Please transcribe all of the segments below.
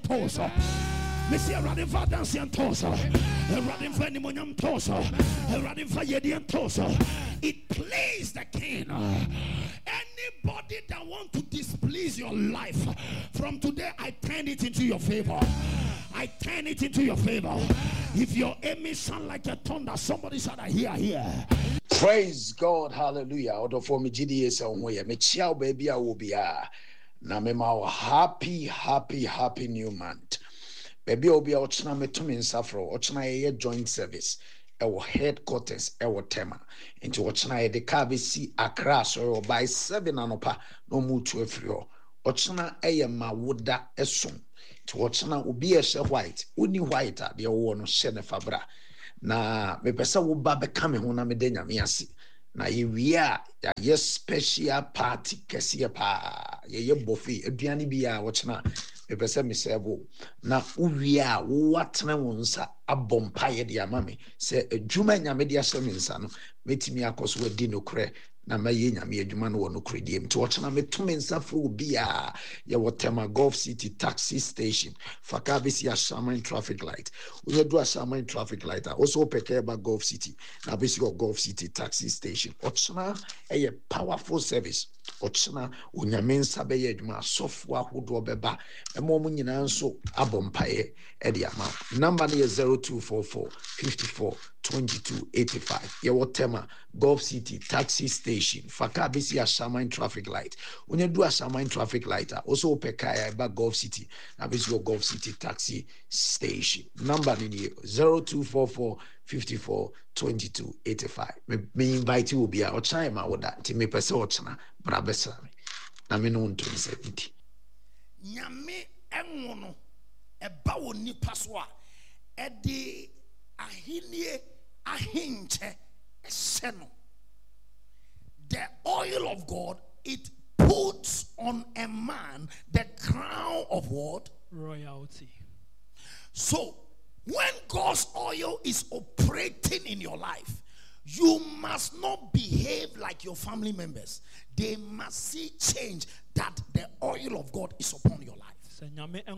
Tosa. Missy Radin for Dancian Tosa. Radin for Nimonium Tosa. Radin for Yedian Tosa. It pleased the king. Anybody that want to displease your life, from today I turn it into your favor. I turn it into your favor. If your enemy sound like a thunder, somebody should hear. Praise God, hallelujah. Order for me GDA somewhere. Me chiao baby I will be na me ma happy new month. Baby obi ochna me to me nsafro ochna ye joint service. Our headquarters, our tema. Into ochna de car si Accra so by 7 anopa no mu 12 yo. Ochna eye ma woda esum. To ochna ubi a white, uni white a de wo no shene fabra. Na me pesa wo ba be kame ho na me de nyame ase. Na ye wia ya yes special party kese pa. Ye buffet aduane bia ochna me pesa me sebo. Na uwia wo watena wonsa abompa ye de amame se adwuma nyame de asem nsa no metimi akoso wadi no kre na maye nyame adwuma no no kre de mti ochna metumi nsa fo bia ye wotema Gulf City taxi station fakabisi Ashaman traffic light we do Ashaman traffic light also peke ba Gulf City na bisi Gulf City taxi station ochna a powerful service ochna onyame nsa be ye adwuma sofo ahodo beba emo mu nyina nso abompaye e de ama number is 0244 54 22 85. Ye wotema Gulf City taxi station fakabisi Ashaman traffic light when you do Ashaman traffic light also pekaya ba Gulf City na bisi Gulf City taxi station number ni 0244 54 22 85. Me invite you be a ochana ma woda ti me pese ochana bra besra me na me no 2070 nyame enwono eba woni paswa edi ahinie ahinche eseno. The oil of God, it puts on a man the crown of what? Royalty. So when God's oil is operating in your life, you must not behave like your family members. They must see change that the oil of God is upon your life. If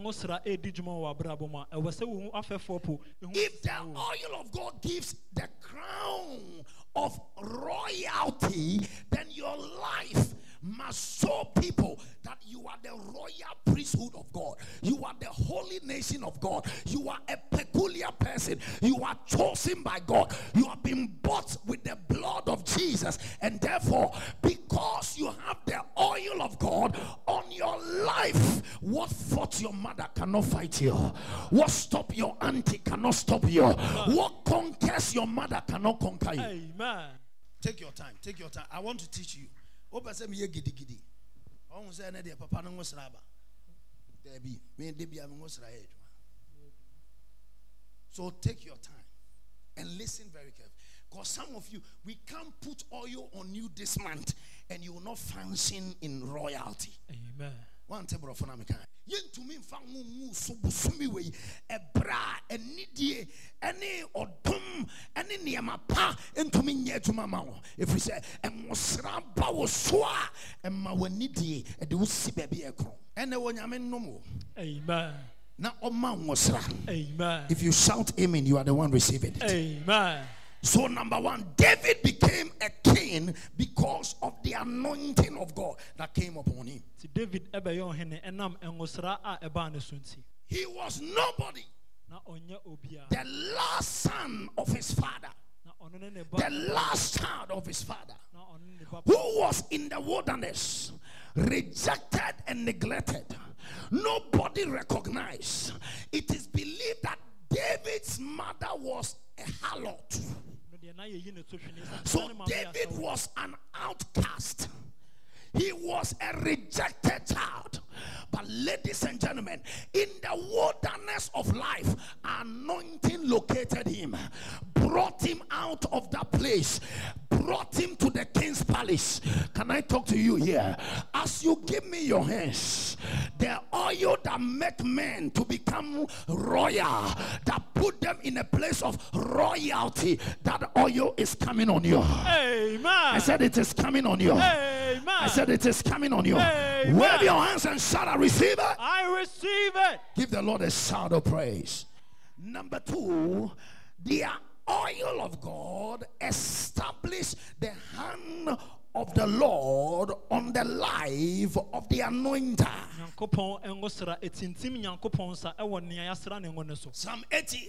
the oil of God gives the crown of royalty, then your life must show people that you are the royal priesthood of God. You are the holy nation of God. You are a peculiar person. You are chosen by God. You have been bought with the blood of Jesus. And therefore, because you have the oil of God on your life, what fought your mother cannot fight you. What stopped your auntie cannot stop you. What conquers your mother cannot conquer you. Amen. Take your time. Take your time. I want to teach you. Opa se me ye gidi gidi. On say na de papa no ngosra ba. There be me de bia me ngosra e adwuma. So take your time and listen very carefully. Because some of you, we can't put oil on you this month and you will not function in royalty. Amen. One table for Namika. Yentumi mfa ngu so busumi we ebra enidie ene odom ene niema pa entumi nye adwuma ma wo. If we say emosra ba wo so a emma wanidie e de wo si ba bi ekro. Ene wo nyame nnom wo. Amen. Na oma nwosra. Amen. If you shout amen, you are the one receiving it. Amen. So number one, David became a king because of the anointing of God that came upon him. He was nobody. The last son of his father. The last child of his father. Who was in the wilderness, rejected and neglected. Nobody recognized. It is believed that David's mother was a harlot. So David was an outcast. He was a rejected child. But ladies and gentlemen, in the wilderness of life, anointing located him, brought him out of that place, brought him to the king's palace. Can I talk to you here? As you give me your hands, the oil that make men to become royal, that put them in a place of royalty, that oil is coming on you. Amen. I said it is coming on you. Amen. I said it is coming on you. Amen. Wave your hands and shout, I receive it. I receive it. Give the Lord a shout of praise. Number 2, the oil of God establish the hand of the Lord on the life of the anointed. Psalm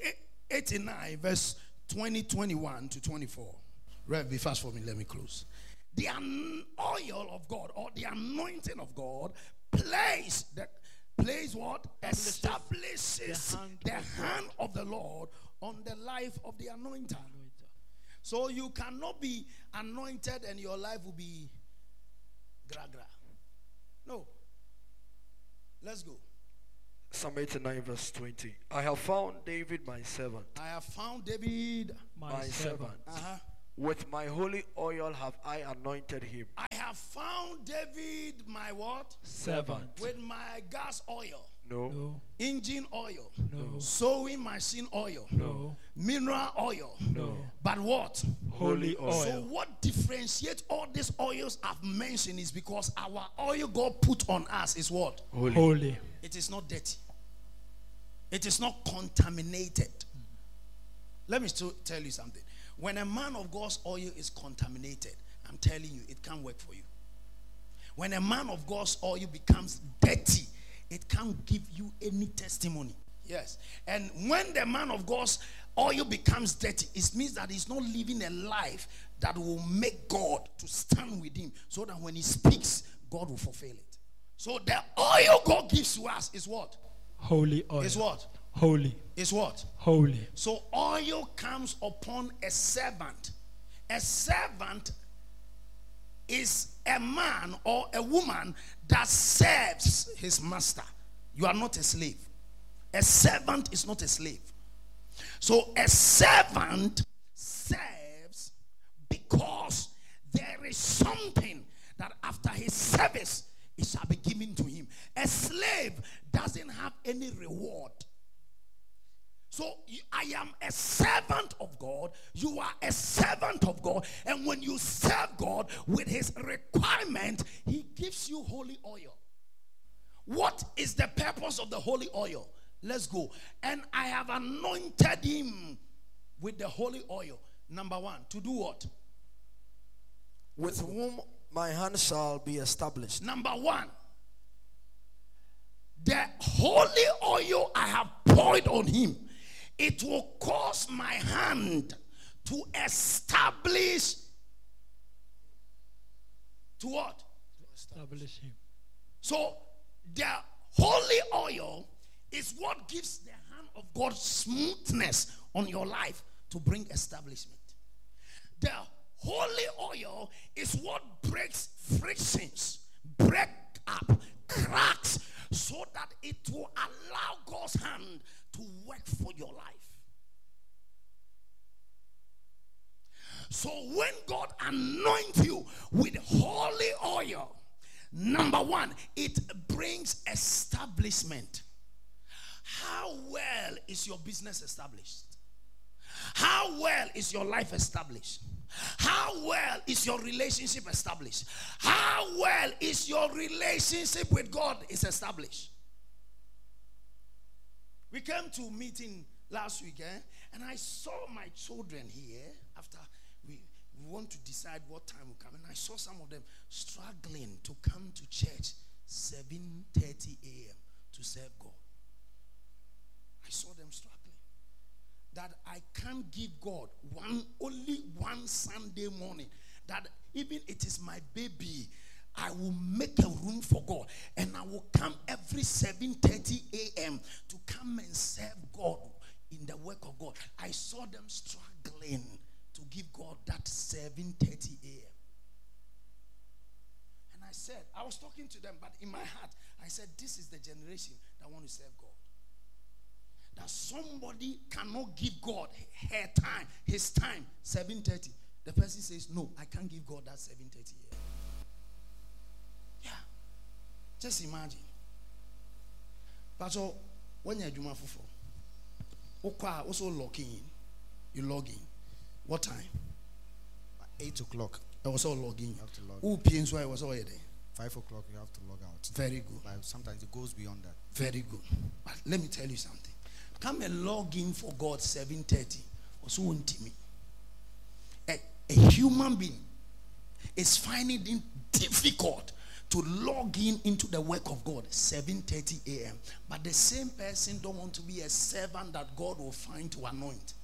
89 verse 20-21 to 24. Rev, be fast for me, let me close. The oil of God or the anointing of God plays what? Establishes the hand of the Lord on the life of the anointed. So you cannot be anointed and your life will be gra. No. Let's go. Psalm 89 verse 20. I have found David my servant. I have found David my servant. With my holy oil have I anointed him. I have found David my what? Servant. With my gas oil. No. Engine oil. No. Sewing machine oil. No. Mineral oil. No. But what? Holy oil. So what differentiates all these oils I've mentioned is because our oil God put on us is what? Holy. It is not dirty. It is not contaminated. Let me still tell you something. When a man of God's oil is contaminated, I'm telling you, it can't work for you. When a man of God's oil becomes dirty, it can't give you any testimony. Yes. And when the man of God's oil becomes dirty, it means that he's not living a life that will make God to stand with him, so that when he speaks, God will fulfill it. So the oil God gives to us is what? Holy oil. Is what? Holy. Is what? Holy. So oil comes upon a servant. A servant is a man or a woman that serves his master. You are not a slave. A servant is not a slave. So a servant serves because there is something that after his service it shall be given to him. A slave doesn't have any reward. So I am a servant of God. You are a servant of God. And when you serve God with his requirement, he gives you holy oil. What is the purpose of the holy oil? Let's go. And I have anointed him with the holy oil. Number 1, to do what? With whom my hand shall be established. Number 1, the holy oil I have poured on him, it will cause my hand to establish. To what? To establish him. So the holy oil is what gives the hand of God smoothness on your life to bring establishment. The holy oil is what breaks frictions, break up cracks, so that it will allow God's hand to work for your life. So when God anoints you with holy oil, number 1, it brings establishment. How well is your business established? How well is your life established? How well is your relationship established? How well is your relationship with God is established? We came to a meeting last week, and I saw my children here after we want to decide what time we come. And I saw some of them struggling to come to church 7:30 a.m. to serve God. I saw them struggling. That I can't give God only one Sunday morning. That even it is my baby, I will make a room for God, and I will come every 7:30 a.m. to come and serve God in the work of God. I saw them struggling to give God that 7:30 a.m. And I said, I was talking to them, but in my heart, I said, this is the generation that want to serve God. that somebody cannot give God his time, 7:30. The person says, no, I can't give God that 7:30 here. Yeah. Just imagine. But so, when you're doing also logging in. You log in. What time? 8 o'clock. I was all logging. You have to log Who PNs I was already there? 5 o'clock, you have to log out. Very good. But sometimes it goes beyond that. Very good. But let me tell you something. Come and log in for God 7:30. Also won't me. A human being is finding it difficult to log in into the work of God 7:30 a.m. But the same person don't want to be a servant that God will find to anoint.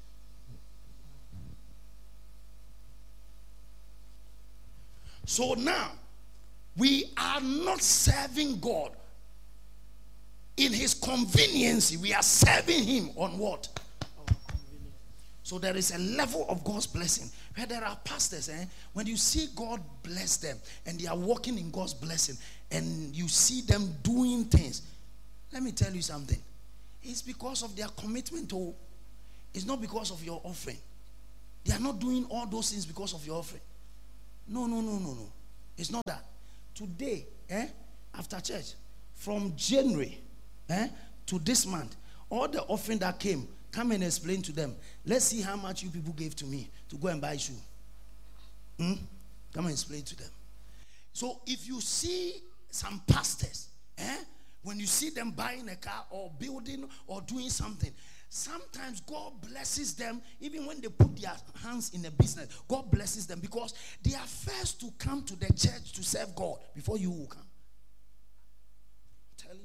So now, we are not serving God in his convenience. We are serving him on what? So there is a level of God's blessing where there are pastors, when you see God bless them and they are walking in God's blessing and you see them doing things, let me tell you something. It's because of their commitment. It's not because of your offering. They are not doing all those things because of your offering. No. It's not that. Today, after church, from January to this month, all the offering that came, come and explain to them. Let's see how much you people gave to me to go and buy shoe. Come and explain to them. So if you see some pastors, when you see them buying a car or building or doing something, sometimes God blesses them even when they put their hands in a business. God blesses them because they are first to come to the church to serve God before you will come. I'm telling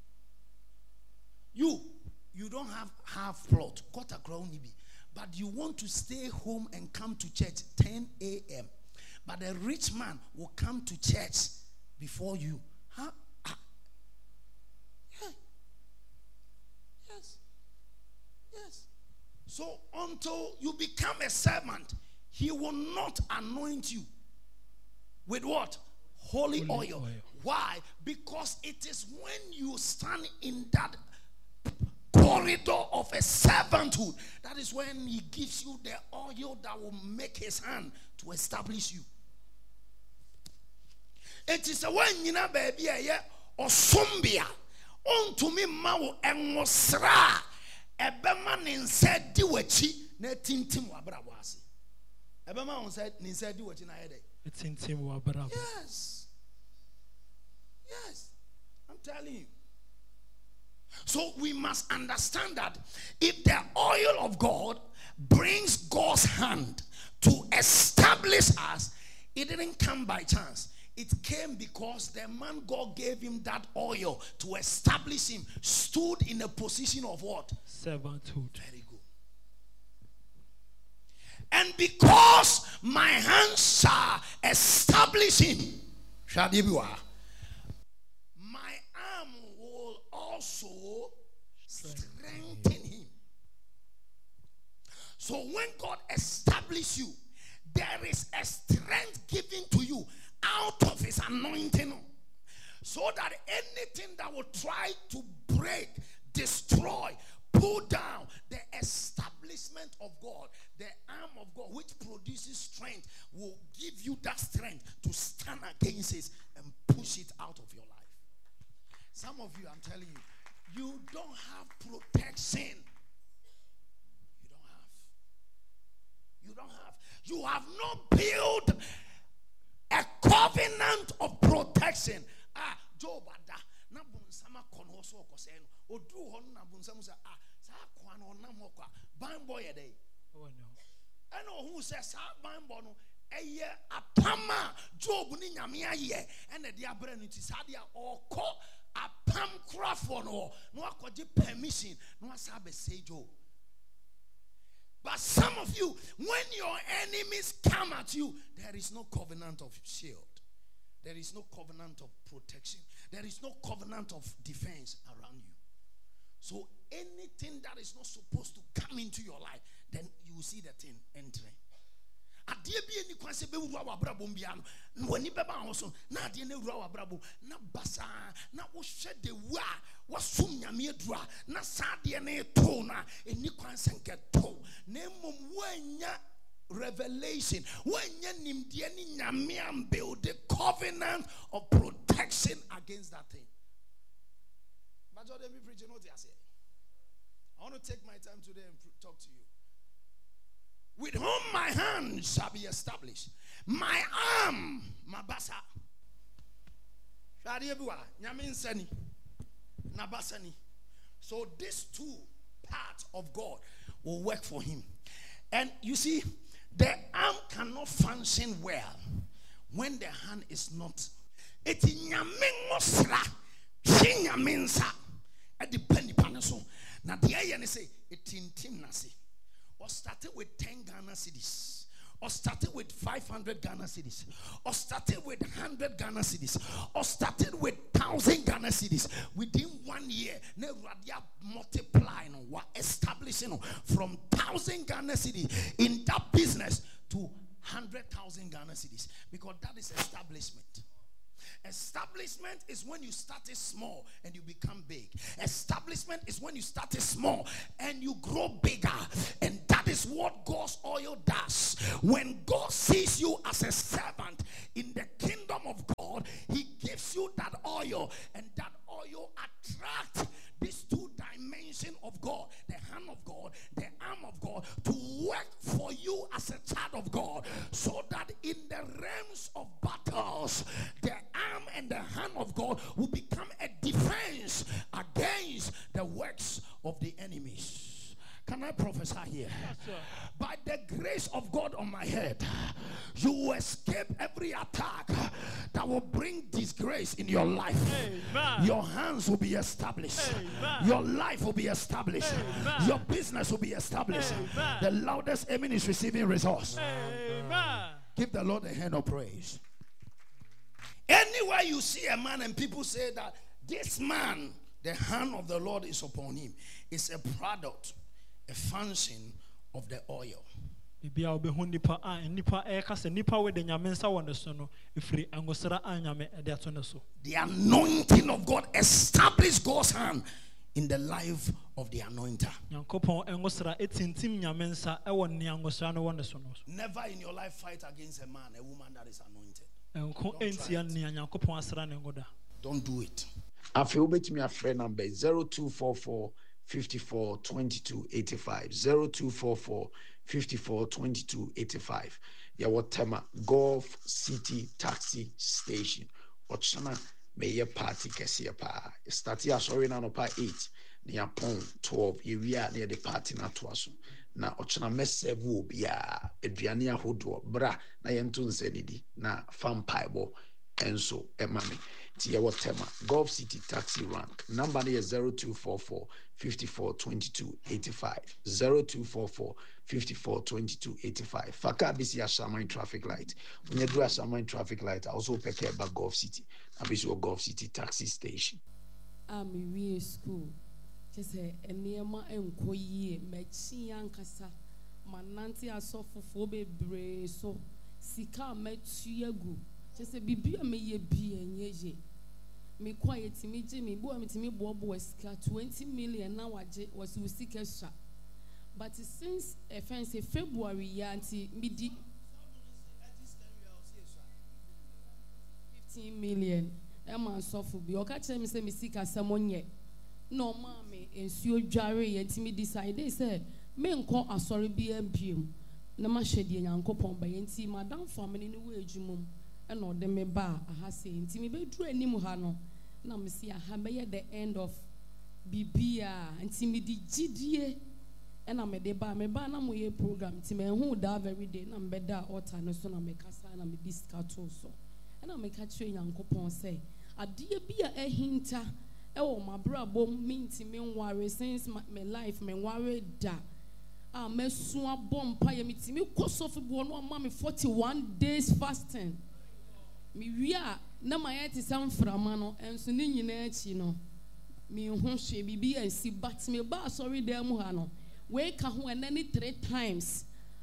you. You don't have half plot, quarter crown, but you want to stay home and come to church 10 a.m. But a rich man will come to church before you. Huh? Yeah. Yes. So until you become a servant, he will not anoint you with what? Holy oil. Why? Because it is when you stand in that corridor of a servanthood, that is when he gives you the oil that will make his hand to establish you. It is when you know, baby, or sombia on to me mau and mosra a beman in said diwachi netin tim wabrawasi. A beman said Ninsa diwachi na headache. It's in Tim Wabara. Yes, I'm telling you. So we must understand that if the oil of God brings God's hand to establish us, it didn't come by chance. It came because the man God gave him that oil to establish him stood in a position of what? Servanthood. Very good. And because my hands shall establish him, my arm will also strengthen him. So when God establishes you, there is a strength given to you out of his anointing, so that anything that will try to break, destroy, pull down the establishment of God, the arm of God which produces strength, will give you that strength to stand against it and push it out of your life. Some of you, I'm telling you, you don't have protection. You have not built a covenant of protection. Job ada na bunsama kono so okoseno odu ho na bunsamu say sa kwa no na mokwa ban boy e dey. Oh no. And who says ban boy no eye apama Job ni nyame aye and the abra no ti sadia oko apam crafo no akoje permission no asabe say Job. But some of you, when your enemies come at you, there is no covenant of shield. There is no covenant of protection. There is no covenant of defense around you. So anything that is not supposed to come into your life, then you will see the thing entering. Adia bi eni kwan se be wura wa brabo bia no wani beba ho so na adia na wura wa brabo na basa na wo hwe de wa wasum nyame adura na saade na to na eni kwan se nketo na mom wanya revelation wanya nimde ni nyame am build the covenant of protection against that thing. But you don't be preaching what I say. I want to take my time today and talk to you. With whom my hand shall be established, my arm, my basa. So these two parts of God will work for him. And you see, the arm cannot function well when the hand is not. It now the ayah say it intim nasi. Or started with 10 Ghana cedis, or started with 500 Ghana cedis, or started with 100 Ghana cedis, or started with 1,000 Ghana cedis. Within 1 year, ne radia multiplying or establishing from 1,000 Ghana cedis in that business to 100,000 Ghana cedis, because that is establishment. Establishment is when you started small and you become big. Establishment is when you started small and you grow bigger. And that is what God's oil does. When God sees you as a servant in the kingdom of God, he gives you that oil, and that oil attracts these two dimensions of God, the hand of God, the arm of God, to work for you as a child of God, so that in the realms of battles, the arm and the hand of God will become a defense against the works of the enemies. Can I prophesy here? Yes, by the grace of God on my head, you will escape every attack that will bring disgrace in your life. Amen. Your hands will be established. Amen. Your life will be established. Amen. Your business will be established. Amen. The loudest amen is receiving results. Amen. Give the Lord a hand of praise. Anywhere you see a man and people say that this man, the hand of the Lord is upon him, is a product, a function of the oil. The anointing of God established God's hand in the life of the anointer. Never in your life fight against a man, a woman that is anointed. Don't do it. I feel bet me a friend number 0244 54 22 85 0244 54 22 85. Ya watema Gulf City Taxi Station. Ochana meye party kesiye pa. Start ya sorry na no pa 8. Ni ya pon 12. Area near the party na tuaso. Na ochana mesevu obia eduane ahodo bra na yentu nsenidi na fampaibo enso emame. Tia watema Gulf City Taxi Rank. Number is 0244 54 22 85 0244 54 22 85. Faka bisi Ashaman traffic light. When you do Ashaman traffic light, I also pick up about Gulf City. Abisi or Gulf City Taxi Station. I'm in school. Just say enema enkoye mechi yankasa mananti asofo bebre so sika metuagu. Just say bibia meye bi enyeje. Me quiet me Jimmy bo me bobo sika 20 million na waje was sika sha. But since offense February yanti midi 15 million man suffer bi o ka tell me say me sika samonye no ma me ensuo dware yanti me decide say me nko asori bi ambiem na ma hwede nyankopon ba yanti madam family ni we adwumom e no de me ba aha say yanti me be duru anim ha no na me see aha be the end of bibia yanti me di gidie e na me de ba na mo ye program ti me hu da very day na me da altar no so na me kasa na me discato so e na me ka kire nyankopon say ade bia ehinta ewo mabrabo minti me nware since my life me nware da mesu abom pa ye mitimi kosofu bo no ama me 41 days fasting me wia na mayeti samframa no enso ni nyina achi no me hu hwe bibi ansi but me ba sorry dem ha no we ka ho enani 3 times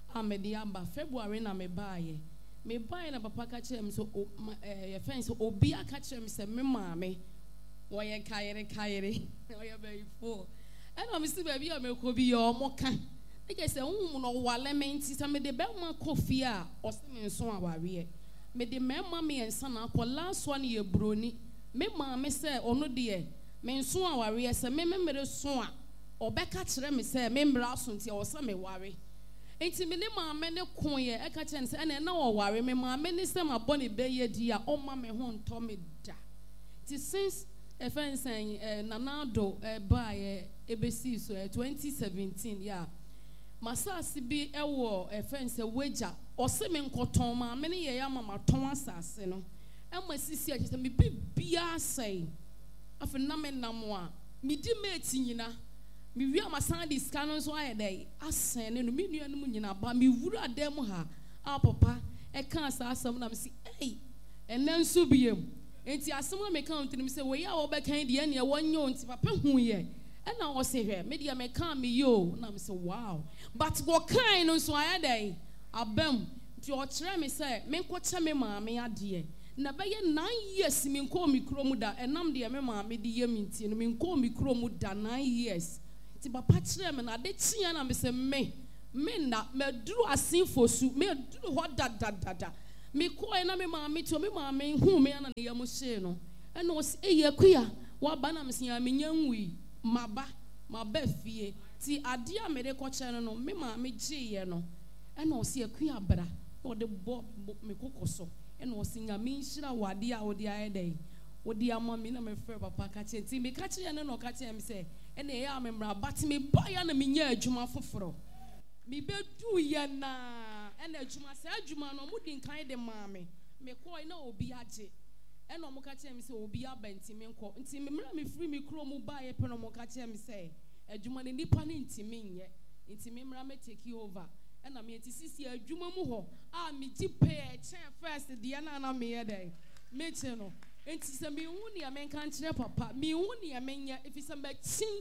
amedi amba February na me buy na papa ka kire me so your friends obi aka kire me say me maame wo ye kayere wo ye very full and I'm see baby o me ko bi yo mo ka e ke say hu no wale me nti say me de be ma kofi a o se me nso aware me de me ma me ensa na akọ last one ye broni me maame say ono de me nso aware say me mere so a obeka kire me say me mbra so nti o se me ware enti me ne maame ne kon ye e ka kire say na o ware me maame ne say ma boni be ye di a o ma me ho nto me da ti since a friend saying Nanado by ABC so 2017 yeah masasi bi ewo a friend say wager or semen cotton ma many ye mama ton asase no e ma sisi a me bibia say afa na me namwa me di mate nyina me wi amasan di scan so aye dey asen no me nuanum nyina ba me wura dem ha a papa e kan asasam na me si ei enen so biem enti asem me kan ntini se we ya wo be kan de ene wonyo nti papa hu ye e na wo se hwe me de me kan me yo na me se wow but go kan no so aye dey abam nti o kire me se me nko che me maame ade na be ye 9 years me nko mi kromu da enam de me maame de ye mi nti no me nko mi kromu da 9 years ti papa kire me na de tia na me se me na me duru asinfo su me duru ho da me ko na me maame to me maame hu me na ya mo hye no e no se yakua wa ba na me se ya me nyanwi maba fie ti ade a me de ko kye no me maame giye no e no se yakua bra o de bo me kokoso e no se nya me nhira wade a odi aye dey odi ama me na me frɛ papa ka kye ti me ka kye no ka kye me se e na ya me mra but me ba ya na me nya adwuma foforo me bedu ye na and adwuma se adwuma no mu din kan de maame me ko na obi age e no mo ka kye me se obi abanti me nko nti me mra me free me kro mu ba ye pe no mo ka kye me se adwuma ne nipa ne nti me nye nti me mra me take over e na me nti sisi adwuma mu ho a me gi pay chen first de na me ye dey me che no nti se me hu ne me kan kire papa me hu ne me nya if se me chin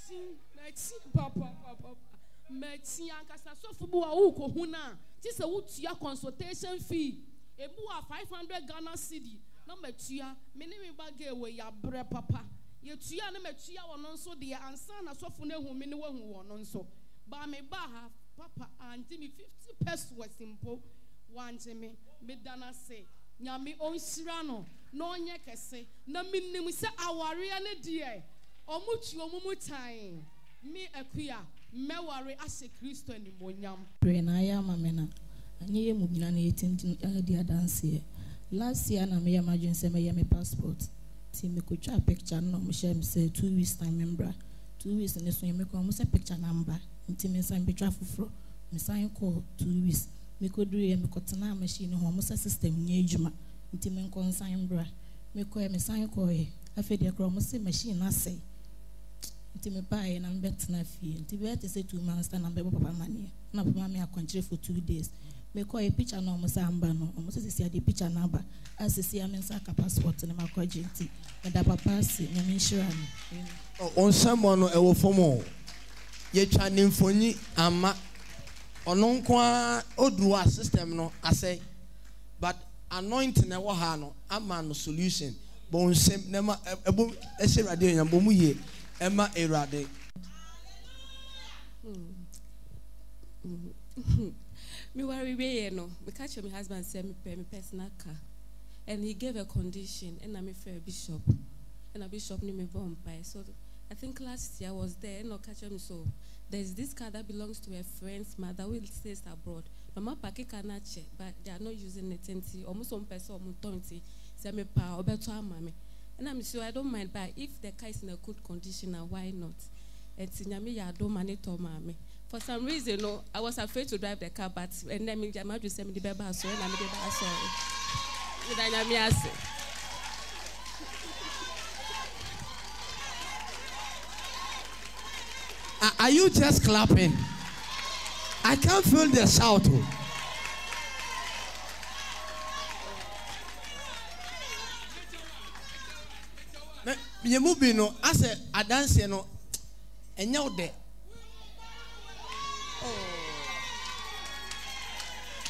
papa Meti ankasa sofu bu wa uko huna ti se wutua consultation fee ebu wa 500 Ghana cedi na metua me ne me bage we ya bre papa ye tua na metua wono nso de ansa na sofu na hu me ne wa hu wono nso ba me ba ha papa anti me 50 pesos simple wanje me dana se nyame onhira no na onye kese na minnim se aware ne de omutu omumu tan me akua meware ase Kristo ni monyam pray na ya mamena anye mu bina na yetintin di adanse last year na me ya imagine say me passport ti me ko twa picture no mo share me say 2 weeks time membra 2 weeks ne so me ko mo say picture number nti me san be twa foforo me san ko 2 weeks me ko duru me ko tena machine ho mo say system nya adwuma nti me ko san bra me ko me san ko e afedi akro mo say machine na say nti me buy na mbet na fie nti be te say 2 months na be papa mani na papa me akontre for 2 days me call a picture no mo samba no mo say see the picture number as see am nsa ka passport na ma kwaje nti me da papa si me insure no on samo no e wo fomo ye twa ne mfoni ama ono nko a odua system no asay but anointing e wo ha no ama no solution bon sem na ma ebo e se radio nya bo mu ye Emma Erade. Me worry we no. Me catch my husband say me pay me personal car. And he gave a condition and I'm a bishop. And a bishop ni me bomb by. So I think last year I was there and I catch me so there's this car that belongs to a friend's mother who stays abroad. Mama pake cannot check, but they are not using it until almost 1 person or 20. Say me pa obeto amame. And I'm sure I don't mind, but if the car is in a good condition, why not? It's in Yami Yado Manito Mami. For some reason, no, I was afraid to drive the car, but and then I just send me the baby, so and I'm the baby, sorry. Are you just clapping? I can't feel the shout. You move no as a dance no and you there.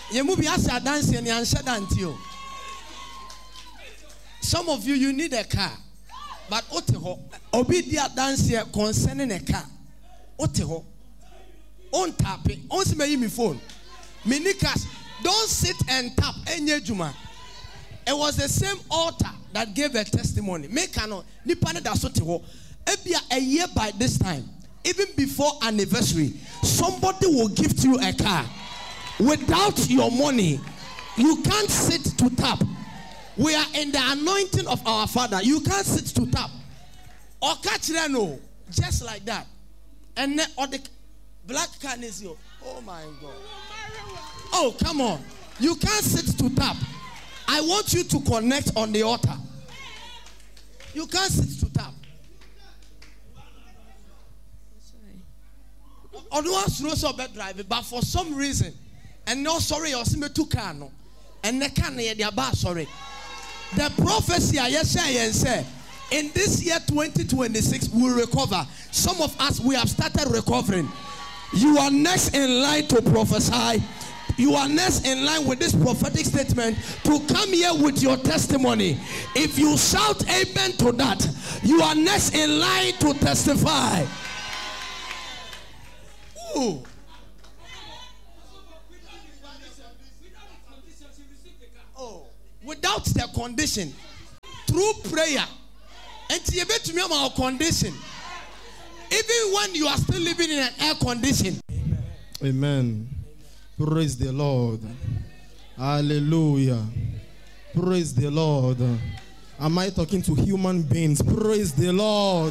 Some of you need a car, but obedient dance here concerning a car. On tap it, on my phone. Minikas, don't sit and tap any juma. It was the same altar that gave a testimony. Make a year by this time, even before anniversary, somebody will gift you a car. Without your money, you can't sit to tap. We are in the anointing of our Father. You can't sit to tap. Or catch no, just like that. And then, or the black car is you. Oh my God. Oh, come on. You can't sit to tap. I want you to connect on the altar. You can't sit to tap. Or no one knows about driving, but for some reason, and no sorry, or see me to cano, and the can the bar sorry. The prophecy I say, in this year 2026, we'll recover. Some of us, we have started recovering. You are next in line to prophesy. You are next in line with this prophetic statement to come here with your testimony. If you shout amen to that, you are next in line to testify. Ooh. Oh, without the condition, through prayer, and you bet me our condition. Even when you are still living in an air condition. Amen. Praise the Lord. Hallelujah. Praise the Lord. Am I talking to human beings? Praise the Lord.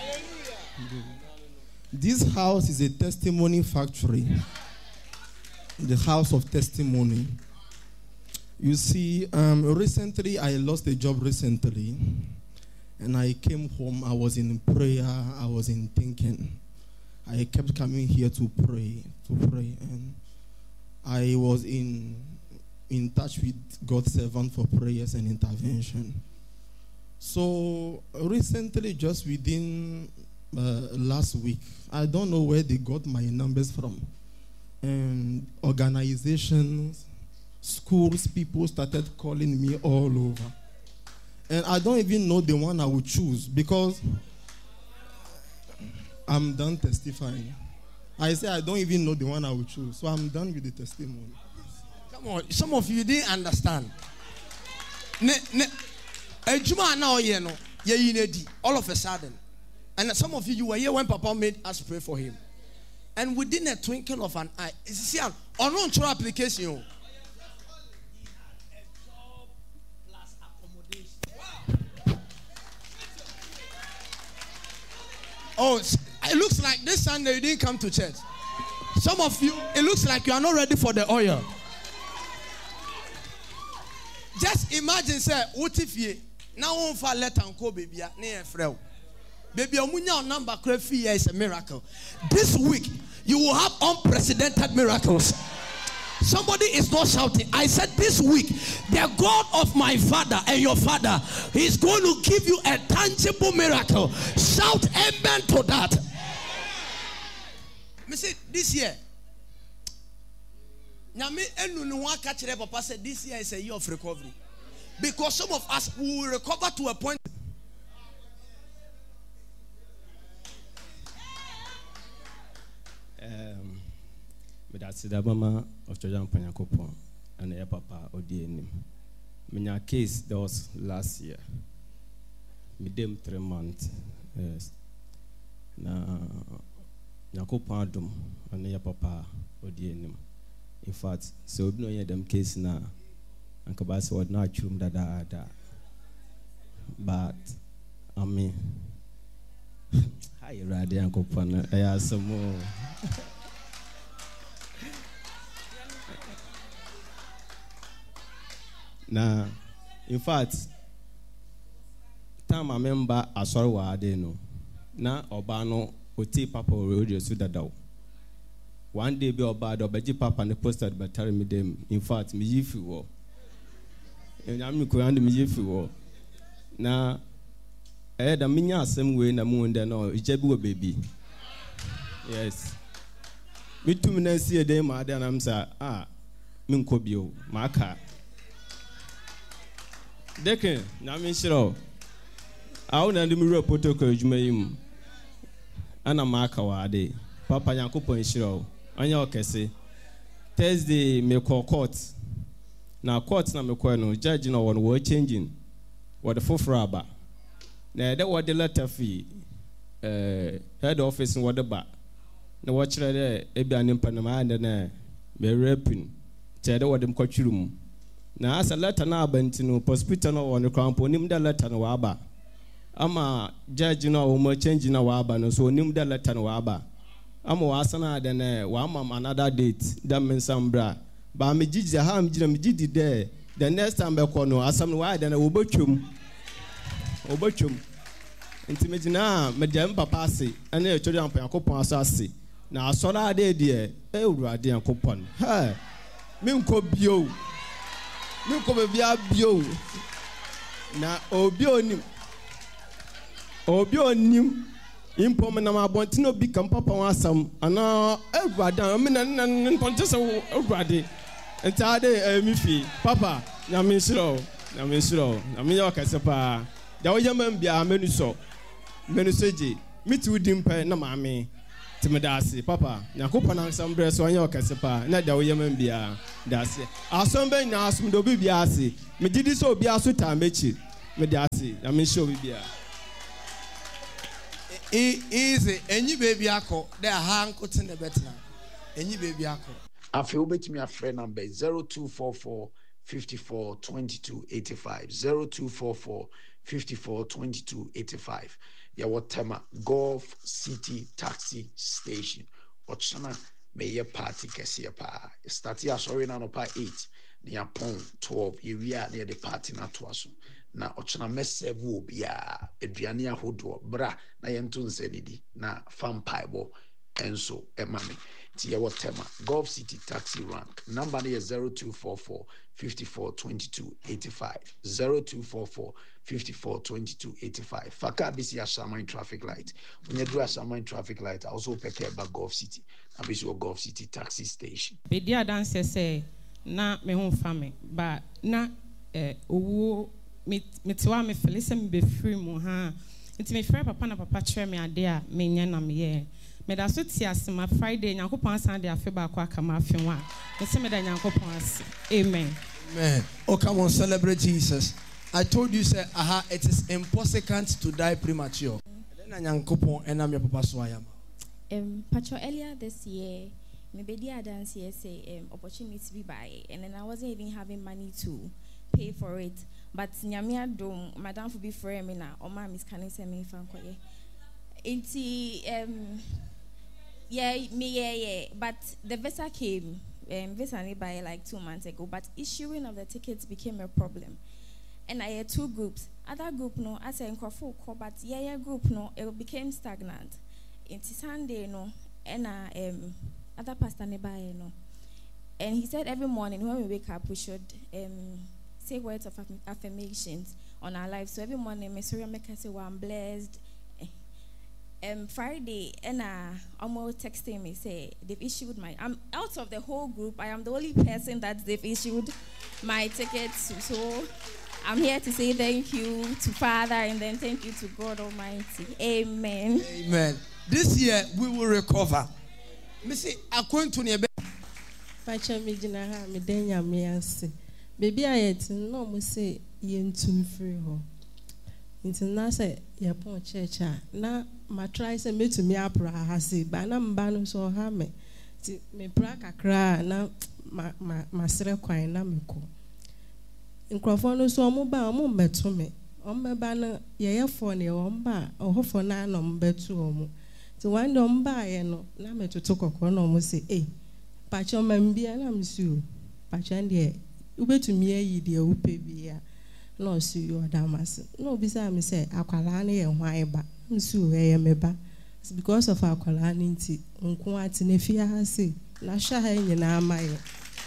This house is a testimony factory. The house of testimony. You see, recently I lost a job recently. And I came home, I was in prayer, I was in thinking. I kept coming here to pray. And I was in touch with God's servant for prayers and intervention. So recently, just within last week, I don't know where they got my numbers from. And organizations, schools, people started calling me all over. And I don't even know the one I would choose because I'm done testifying. I say I don't even know the one I would choose. So I'm done with the testimony. Come on, some of you didn't understand. All of a sudden. And some of you were here when Papa made us pray for him. And within a twinkle of an eye, see, on our application. Oh, it looks like this Sunday you didn't come to church. Some of you, it looks like you are not ready for the oil. Just imagine, say, what if you now won't fall let and call baby near frail. Baby, your number crafty is a miracle. This week, you will have unprecedented miracles. Somebody is not shouting. I said this week, the God of my father and your father is going to give you a tangible miracle. Shout amen to that. Me say this year. Papa said this year is a year of recovery. Because some of us will recover to a point. That's the mama of Chojan Panyakopo and the papa Odienim. My case that was last year. Midem 3 months. Yes. Na Yakopadum and the papa Odienim. In fact, so no hear them case na Ankabas was not chum da. But I mean, hi Radi Ankopana. I have some more. Now, in fact, time I remember I saw what I didn't know. Now, Obano Oti Papa Radio Sudadao. One day, be Obado, Beji Papa and the posted by telling me them. In fact, me if you were. And I'm going to me if you were. Now, I had a minya same way in the moon, then no, it's Jebu baby. Yes. Me 2 minutes see a day, my and I'm saying, minko bio maka deke na me shiro awu na ndi mi protocol adwuma yim ana maka wa ade papa Yankopon shiro anya okese Thursday me call court na court na me call no judge no won wo changing what the foforo aba na that what the letter fee head office what the ba na wo kire de ebia nimpa na ma na me raping che de what them kwatwirum na asa letter na abanti no hospital no won crampo nim da letter no wa aba ama judge no wo mo change na wa aba no so nim da letter no wa aba ama wasana de na wa ama another date that means ambra ba me gigi ha me gina me gidi there the next time be ko no asam no wa de na wo botwom nti me gina me dem papa ase ene e chori ampa Yankopon aso ase na asora ade de e urade Yankopon ha me nko bio be bio na obi onim impom na mabonti no bi kam papa wasam ana urade me na ponte so urade entade mi fi papa nyame shiro na me yo kase pa da wo yamam bia menu soje miti udim pa na maame timedase papa Yankopon ansam bre so anya okase pa na da wo yamam bia dase asom ben na asum do bi bia ase me didi so bia so ta mechi me dase na me show bi bia easy enyi baby akọ de ha nkote ne betna enyi baby akọ afi obetimi afre number 0244 54 22 85 0244 54 22 85 ya whatever Golf City Taxi Station ochana meye party kese pa start ya sorry na no pa 8 near pon 12 area near the party na to aso na ochana mesevu obia aduane ahodo bra na yento nsenidi na fampaibo enso emame ti ya whatever Golf City Taxi rank number is 0244 54 22 85 0244 54 22 85 faka bisi Ashaman traffic light when you do Ashaman traffic light also pick up Golf City and bisi Golf City Taxi Station be dia dance say na me ho fame ba na owo metiwa me felise me be free mu ha nti me free papa na papa kire me ade a me nya na me ye me da so ti asema Friday Yankopon asan de afi ba kwa aka ma afi ho a me se me da Yankopon ase amen oh come on celebrate Jesus. I told you say it is impossible to die premature then Yankopon enam your papa so ayama Pacho earlier this year maybe the dance here say opportunity to be by and then I wasn't even having money to pay for it but nyamia dom madam for be free me na o ma miss can say me fan koye enti yeah but the visa came visa only by like 2 months ago but issuing of the tickets became a problem and I had 2 groups other group no I say nkofo ko but yeah group no it became stagnant enti Sunday no and other pastor nearby no and he said every morning when we wake up we should say words of affirmations on our lives so every morning me sorry make say well, I'm blessed Friday and almost texting me say they've issued I'm out of the whole group I am the only person that they've issued my tickets so I'm here to say thank you to Father and then thank you to God Almighty amen this year we will recover me say according to ne Pacha me gina ha me denya me ase baby ayet no mo say yentum free ho intina say ye pon church na ma try say metumi apra ha say ba na mba no so ha me ti me pra kakra na ma sere kwan na me ko nkrofo no so mo ba mo meto me omba na ye yefo ne omba ohofo na no mbetu omo ti wan do mba ye no na metoto kokoro no mo say Pacha mambia na msu pacha ndie ubetumi ayi de upe bia no su yo damas no bisa me say akwala na ye hwan ba msu ye meba because of akwala nti nko ati na fia ha se na sha ha nyina amaye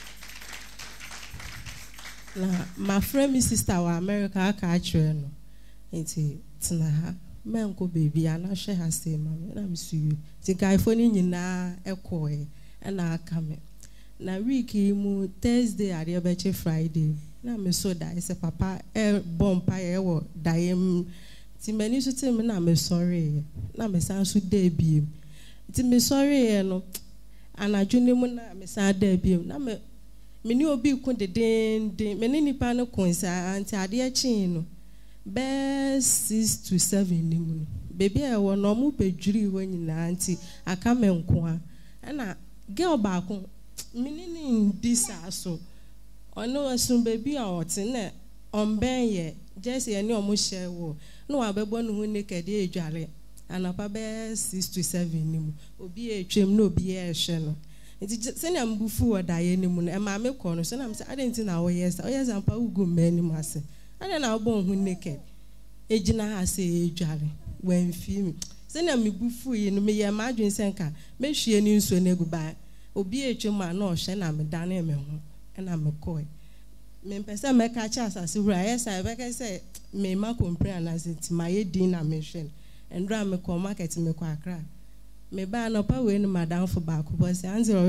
na my friend my sister wa America aka akire no nti tina ha menko baby ana hwe ha se ma na msu yo ti gaifo ni nyina ekoe na aka me na week mu Thursday adebeche Friday na me so da ise papa bompa ye wo daim ti mani so tem na me sorry na me san so da biem ti me sorry ye no anadwo ne mu na me san da biem na me ni obi ku de den me ni nipa no kun sa anti ade chin no be 6 to 7 ni mu baby e wo no mu pedwiri wo nyina anti aka me nko a na girl ba ko minini disa so ono asun baby a otene onben ye just ye ni omo share wo no abebo no hu naked e dware anapa be 6 to 7 ni mu obi e twem na obi e hwe no nti se na mbufu oda ye ni mu no e ma me ko no se na me se adenti na wo yes o yes ampa ugu mani mu ase ade na obo hu naked ejina ha se e dware wen film se na me bufu ye no me ye ma adwen senka me hwie ni nso na guba obi etwema na ohye na me dane me ho na me koe me mpesa me ka cha asase wura yesa be ka say me ma compare na senti ma ye din na me hwen endra me ko market me ko akra me ba no pa we ni madam fo ba ko bo say anzi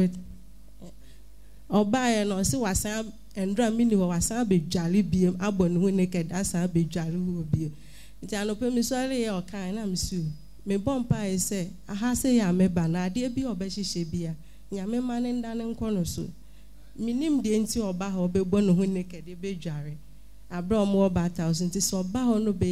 oba ye no se wasan endra mini wasan be dwale biem abon hu naked asa be dwale hu biem nti anope mi sori ye okan na me su me bompa e say aha se ya me ba na ade bi obehihye bia nyame mane ndane nkono so minim de enti oba ha obebo no hu naked be dware abra omo oba 1000 ti so oba ho no be